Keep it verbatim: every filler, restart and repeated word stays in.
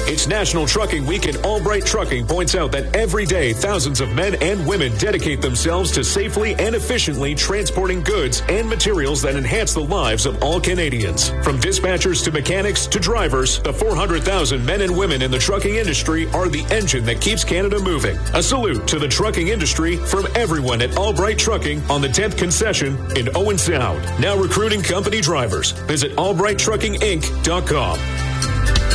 It's National Trucking Week, and Albright Trucking points out that every day thousands of men and women dedicate themselves to safely and efficiently transporting goods and materials that enhance the lives of all Canadians. From dispatchers to mechanics to drivers, the four hundred thousand men and women in the trucking industry are the engine that keeps Canada moving. A salute to the trucking industry from everyone at Albright Trucking on the tenth concession in Owen Sound. Now recruiting company drivers. Visit albright trucking inc dot com.